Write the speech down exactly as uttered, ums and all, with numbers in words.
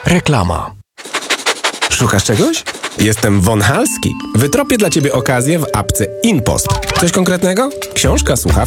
Reklama. Szukasz czegoś? Jestem Von Halski. Wytropię dla Ciebie okazję w apce InPost. Coś konkretnego? Książka, słuchawka?